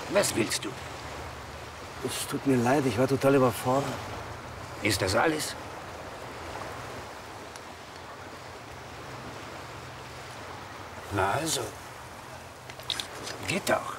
Was willst du? Es tut mir leid, ich war total überfordert. Ist das alles? Na also. Geht doch.